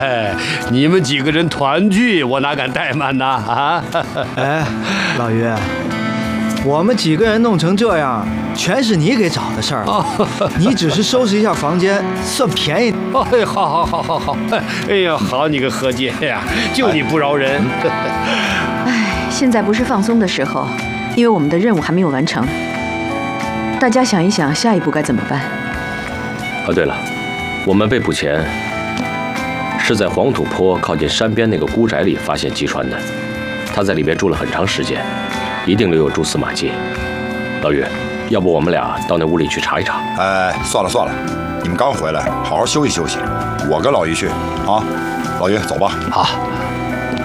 哎，你们几个人团聚，我哪敢怠慢呐？啊！ 哎，老于，我们几个人弄成这样，全是你给找的事儿。你只是收拾一下房间，算便宜。 哎，好，哎呀，好你个何姐呀，就你不饶人。 哎，现在不是放松的时候，因为我们的任务还没有完成。大家想一想，下一步该怎么办？ 对了，我们被捕前是在黄土坡靠近山边那个孤宅里发现姬川的，他在里边住了很长时间，一定留有蛛丝马迹。老于，要不我们俩到那屋里去查一查？ 哎，算了，你们刚回来，好好休息休息。我跟老于去啊，老于走吧。 好。